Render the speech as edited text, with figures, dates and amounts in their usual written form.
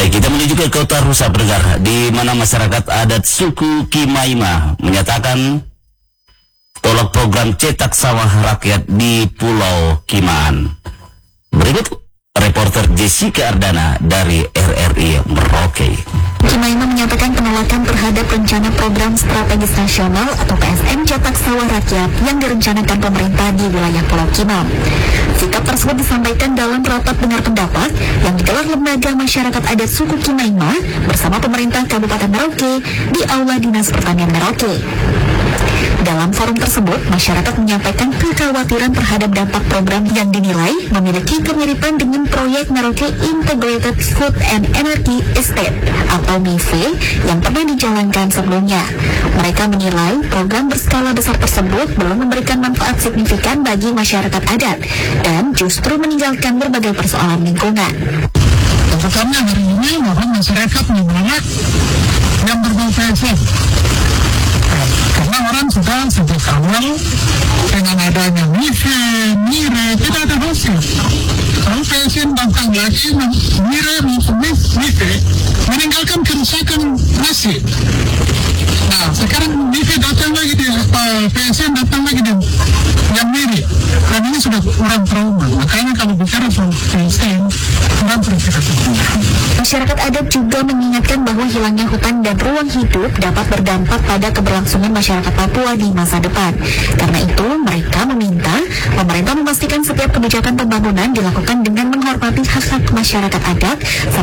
Baik, kita menuju ke Kota Rusa Pendengar, di mana masyarakat adat suku Kimaima menyatakan tolak program cetak sawah rakyat di Pulau Kimaan. Berikut reporter Jessica Ardana dari RRI Merauke. Kimaima menyatakan penolakan terhadap rencana program strategis nasional atau PSN cetak sawah rakyat yang direncanakan pemerintah di wilayah Pulau Kimam. Sikap tersebut disampaikan dalam rapat dengar pendapat yang digelar lembaga masyarakat adat suku Kimaima bersama pemerintah Kabupaten Merauke di Aula Dinas Pertanian Merauke. Dalam forum tersebut, masyarakat menyampaikan kekhawatiran terhadap dampak program yang dinilai memiliki kemiripan dengan proyek Merauke Integrated Food and Energy Estate atau MIFE yang pernah dijalankan sebelumnya. Mereka menilai program berskala besar tersebut belum memberikan manfaat signifikan bagi masyarakat adat dan justru meninggalkan berbagai persoalan lingkungan. Tuntutannya hari ini mohon masyarakat menolak yang berbau PSN. Karena orang sudah sejak awal dengan adanya MIFE, MIRE, tidak ada hasil. Kalau PSN datang lagi, MIRE, MIFE, meninggalkan kerusakan masih. Nah, sekarang MIFE datang lagi, PSN datang lagi yang MIRE. Dan ini sudah orang trauma. Makanya kalau bicara soal PSN, orang berpikir. Masyarakat adat juga mengingatkan bahwa hilangnya hutan dan ruang hidup dapat berdampak pada keberlangsungan masyarakat Papua di masa depan. Karena itu, mereka meminta pemerintah memastikan setiap kebijakan pembangunan dilakukan dengan menghormati hak-hak masyarakat adat